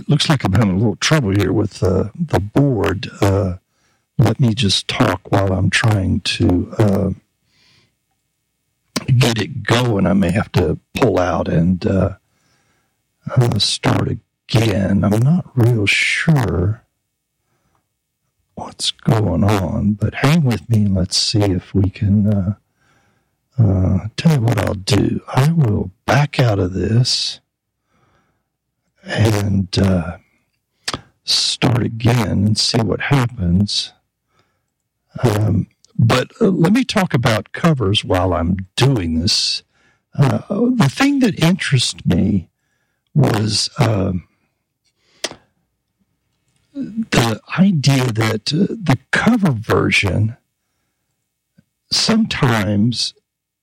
looks like I'm having a little trouble here with the board. Let me just talk while I'm trying to get it going. I may have to pull out and start again. I'm not real sure what's going on, but hang with me. Let's see if we can tell you what I'll do. I will back out of this and start again and see what happens. But let me talk about covers while I'm doing this. The thing that interests me was the idea that the cover version sometimes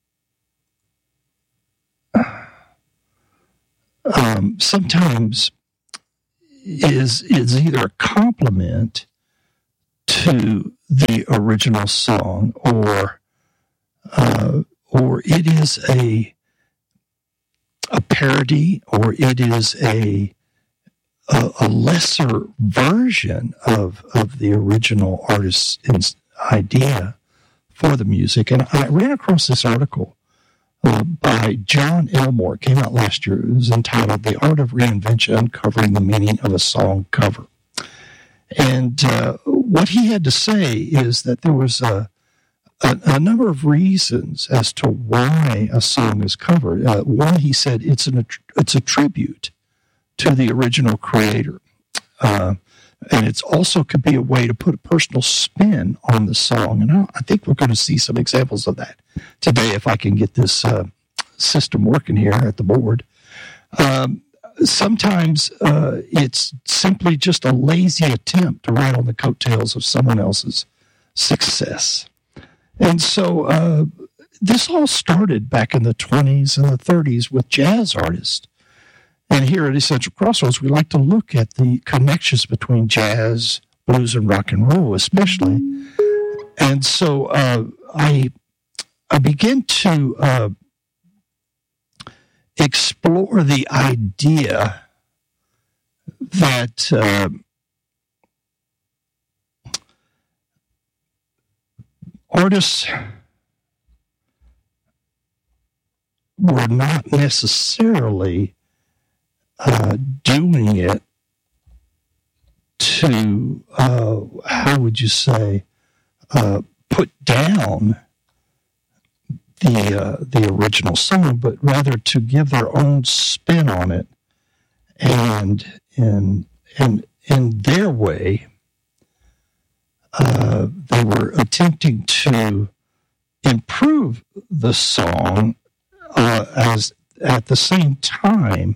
is either a compliment to the original song, or it is a parody, or it is a lesser version of the original artist's idea for the music. And I ran across this article by John Elmore. It came out last year. It was entitled "The Art of Reinvention: Uncovering the Meaning of a Song Cover." And what he had to say is that there was a number of reasons as to why a song is covered. One, he said, it's a tribute to the original creator. And it also could be a way to put a personal spin on the song. And I think we're going to see some examples of that today if I can get this system working here at the board. Sometimes it's simply just a lazy attempt to ride on the coattails of someone else's success. And so this all started back in the 20s and the 30s with jazz artists. And here at Essential Crossroads, we like to look at the connections between jazz, blues, and rock and roll, especially. And so I began to explore the idea that artists were not necessarily doing it to, how would you say, put down the original song, but rather to give their own spin on it, and in their way, they were attempting to improve the song, as at the same time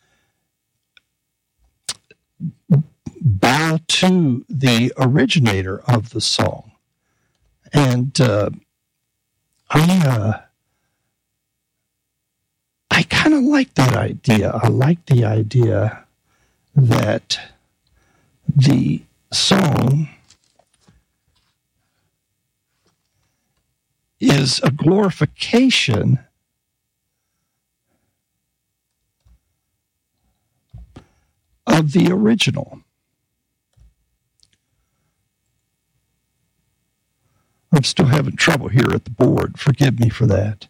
bow to the originator of the song. And I kind of like that idea. I like the idea that the song is a glorification of the original. I'm still having trouble here at the board. Forgive me for that.